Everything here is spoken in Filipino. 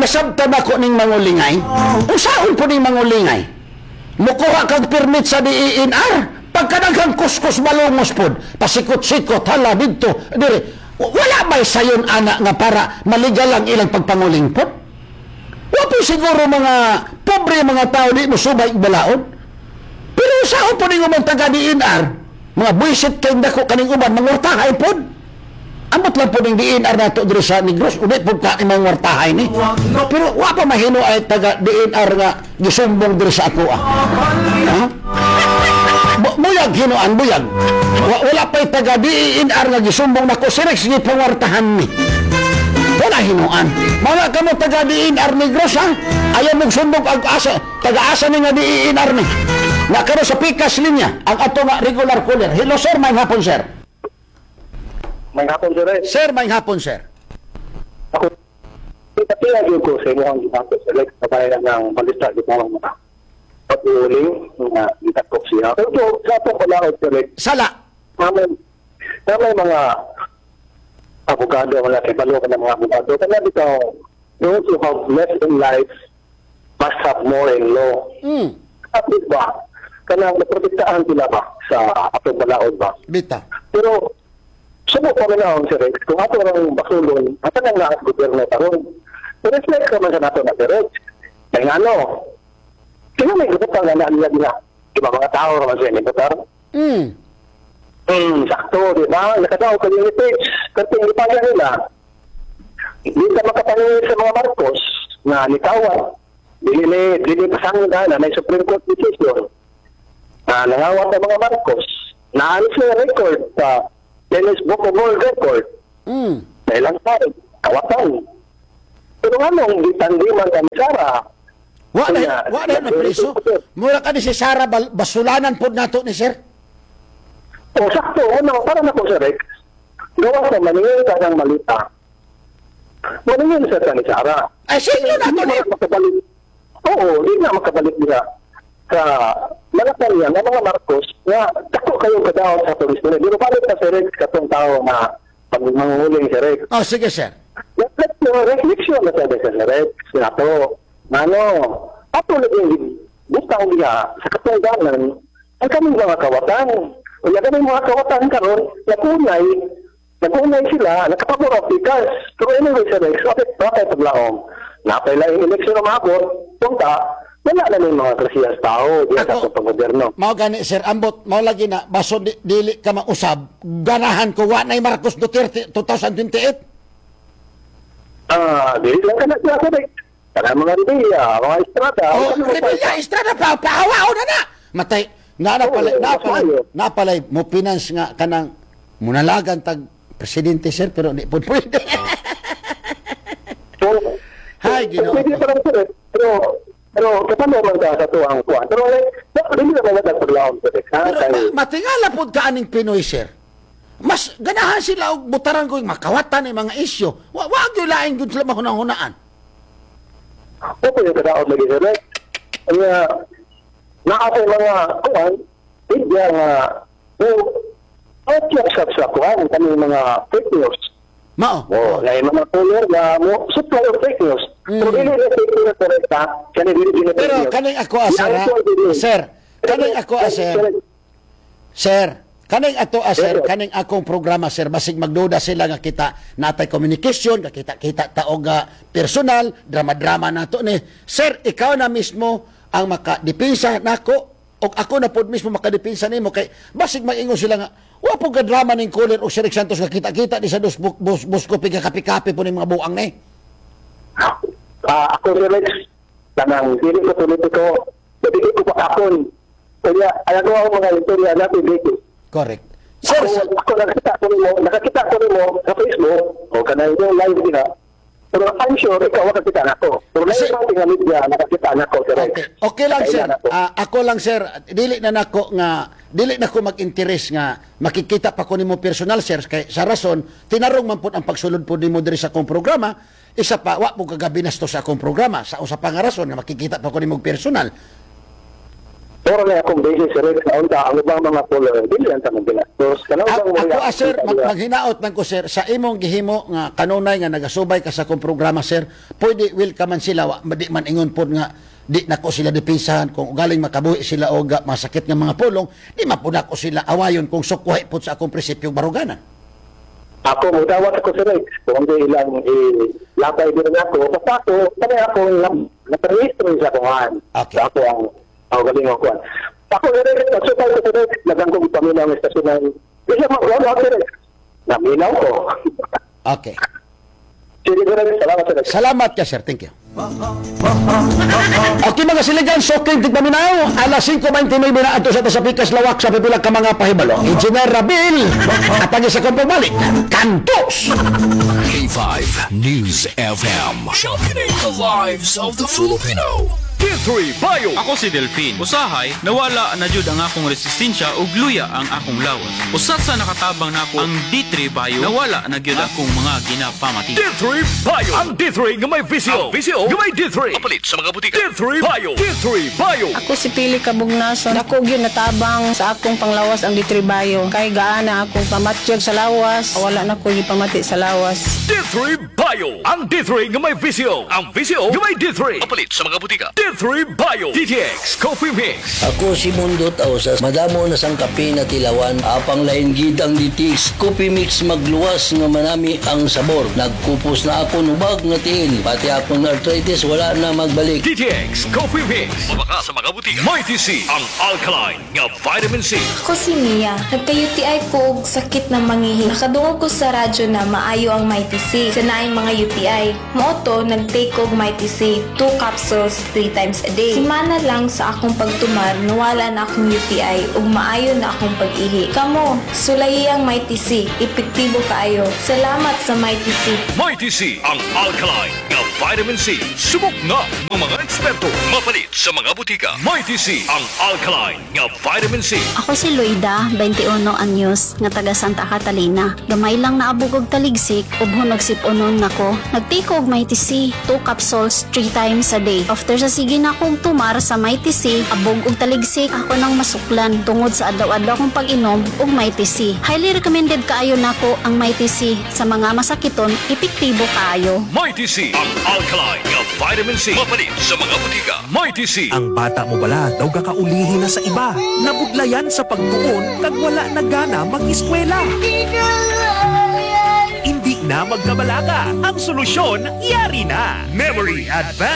nasabtan ako ning mangulingay, usaon po ning mangulingay. Mukuha kag permit sa DENR, pagkadaghang kuskus malungos pod, pasikot-sikot, hala dito, dire. Wala ba sayon anak nga para maligal lang ilang pagpanguling pod? Wapo siguro mga pobre mga tao di mo subay balaod. Pero saan po ning umang taga DENR, mga buisit kay dako kaning uban mangwartahay pod. Amot lang po ning DENR nato diri sa Negros, udi pod ka imong wartahay ni. Pero wa pa mahino ay taga DENR nga gisumbong diri sa ako. Ha? Buyag hinuan, buyag. Wala pa'y taga DENR nga gisumbong nako sirek sige pangwartahan ni. Wala hinuan. Mga ka mo taga DENR Negros ha? Ayaw mong sumbong ag-asa. Taga-asa ni nga DENR ni. Nakaro sa pikas linya ang ato nga regular caller. Hello sir, may hapon sir. May hapon sir. Sir, may hapon sir. Ako, ipatilag yun ko sa inyo ang hapon sir. Like, kabayan ng balita di mo mga patuling na itakop siya. Pero sa ito ko lang sir. Sala. May mga abogado, wala kibalo ka ng mga abogado. Kaya dito, those who have less in life must have more in law. At ba, kanang naprotektahan sila ba sa atong balaod ba? Bita. Pero, subo pa rin ako, Sir Rex, kung ato ng basulon, at ang lahat gobyerno taron. Reflect ka man sa nato na, Sir Rex. Kaya nga ano, sino may guputang na nila nila? Iba mga tao naman siya, may guputang? Sakto, di ba? Nakataw ka yung page. Kasi hindi pa nila. Hindi ka makapangin sa mga Marcos na nikawan. Dili pasangin na may Supreme Court decision. Nangawat ng mga Marcos. Naalis na record sa Guinness Book of World Record. Dahil tayo, kawatan. Pero anong gitandiman kami Sara? Wala na preso. Mula ka ni si Sara basulanan po nato ni sir. O sakto, para na po Sir Rex. Gawa sa maningin ka ng malita. Maningin sa ni Sara. Ay, sino na to makabalik. Oo, hindi na makabalik nila sa malatan niya ng mga Marcos na dako kayong kadawat sa polis nila. Di ba palit na Sir Rex katong tao na pag-manguling Sir Rex? Oh, sige sir. Reflection na sabi sa Sir Rex. Nato, ato naging butang niya sa katungganan ang kaming mga kawatan. Kaya kami mga kawatan karon, nakunay sila, nakapabor of because. Pero anyway, Sir Rex, bakit paglaong? Napay lang yung eleksyon na mabot, punta, wala na yung mga klasiyas tao diya sa pag-gobyerno. Mao gani, sir, ambot, mao lagi na, baso dili ka mausab, ganahan ko, wa na Marcos Duterte 2028? Dili lang ka na siya, Sir Rex. Kana mga Rebilla, mga Estrada. Rebilla, Estrada, pahawaw na! Matay, napalay mo finance nga kanang munalagan tag presidente sir pero di po pwede. Hay Ginoo. Pwede pa lang sir. Pero kapano man ka sa tuwang kuwan. Pero hindi naman nagpaglaom sir. Pero matingala pod ka aning Pinoy sir. Mas ganahan sila og butaran ko makawatan ng mga isyu. Wa gyud lain gud sila mahunahunaan. Opo yung kadaot lagi sir. Nakasay mga kuwan, hindi nga, sa kuwan, kami mga fake news. Mao. Na yung mga caller na mo, supply of fake news. Pero hindi na fake news correcta, kaya hindi na pero kaning ako sir, kaning ako sir, kaning ato kaning akong programa sir, basig magduda sila nga kita natay communication, nga kita taog personal, drama-drama nato ni. Sir, ikaw na mismo ang makadepensa nako o ako na pod mismo makadepensa nimo kay basig maingon sila nga wa po drama ning caller o Sir Santos nga kita-kita di sa bus ko piga-kapi-kapi po ning mga buang ni. Ako Rex, tanang dili ko politiko, dili ko pakakon. Kaya ayaw ko mga istorya na pibiki. Correct. Sir, ako nakakita ko mo sa Facebook o kanang yung live nila. Pero I'm sure ikaw nakakita na ko. Pero may ibang tingamit niya, nakakita na ko. Okay lang sir. Ako lang sir, dili na ko mag-interes nga makikita pa ko nimo personal sir kay sa rason tinarong man pud ang pagsulod pud nimo diri sa akong programa. Isa pa wa po kagabi nasto sa akong programa sa usa pa nga rason nga makikita pa ko nimo personal. Toro na akong basis sa Rex na unta, ang ibang mga pulo, dili lang tamang ginastos. Ako, sir, maghinaot man ko, sir, sa imong gihimo nga kanunay nga nagasubay ka sa akong programa, sir, pwede welcome man sila, di man ingon po nga, di nako sila depisahan kung galing makabuhi sila o masakit nga mga pulong, di mapuna ko sila awayon kung sukwahi po sa akong prinsipyo baruganan. Ako, mutawat ako sa Rex. Kung di ilang lapay din ako, basta ako, kami ako naparehistro sa kuhan. Okay. Sa ako ang galing ako. Ako, Rex, nasukal ko sa Rex, nagang kong paminaw ng estasyon ng, di siya mag-roll out sa Rex. Naminaw ko. Okay. Sige, Rex, salamat sa Rex. Salamat ka, sir. Thank you. Okay, mga siligan, soking tigpaminaw. Alas 5:29 na ato sa Tasapikas Lawak sa pipila ka mga pahibalo. Engineer Rabil, at pag isa kong pumalik, Kantos! K5 News FM. Championing the lives of the Filipino. D3 Bayo. Ako si Delphine. Usahay, nawala na jud ang akong resistensya ug luya ang akong lawas. Usat sa nakatabang nako ang D3 Bayo, nawala na gyud akong mga ginapamati. D3 Bayo. Ang D3 nga may visyo. Ang visyo nga may D3. Kapalit sa mga butika. D3 Bayo. D3 Bayo. Ako si Pili Kabugnason. Ako gyud natabang sa akong panglawas ang D3 Bayo. Kay gaana akong pamatyag sa lawas. Wala na ko gipamati sa lawas. D3 Bayo. Ang D3 nga may visyo. Ang visyo nga may D3. Kapalit sa mga butika. D3 Bayo. DTX Coffee Mix. Ako si Mundo Tausas, madamo na sang kape na tilawan, apang lain gidang DTX Coffee Mix magluwas nga manami ang sabor. Nagkupos na ako nubag nga tiil, pati akong arthritis wala na magbalik. DTX Coffee Mix. Mabaka sa mga butika. Mighty C. Ang alkaline nga vitamin C. Ako si Mia. Nagka-UTI ko og sakit ng mangihi. Nakadungog ko sa radyo na maayo ang Mighty C. Sanaing mga UTI. Mooto, nag-take og Mighty C. 2 capsules 3 times a day. Simana lang sa akong pagtumar, nawala na akong UTI ug maayo na akong pag-ihi. Kamo, sulayi ang Mighty C. Epektibo kaayo. Salamat sa Mighty C. Mighty C. Ang alkaline nga vitamin C. Subok na ng mga eksperto. Mapalit sa mga butika. Mighty C. Ang alkaline nga vitamin C. Ako si Luida, 21 anyos, nga taga Santa Catalina. Gamay lang naabog og taligsik, ubho nagsip-unon nako. Nagtiko og Mighty C, 2 capsules 3 times a day. After sa sige na akong tumar sa Mighty C, abog og taligsik, ako nang masuklan tungod sa adlaw-adlaw kong pag-inom og Mighty C. Highly recommended kaayo nako ang Mighty C sa mga masakiton, epektibo kaayo. Mighty C. Ang alkaline nga vitamin C. Mapalit sa mga butika. Mighty C. Ang bata mo bala daw kakaulihin na sa iba. Nabudlayan sa pagtuon kag wala na gana mag-eskwela. Hindi na magkabalaga. Ang solusyon, yari na. Memory Advance.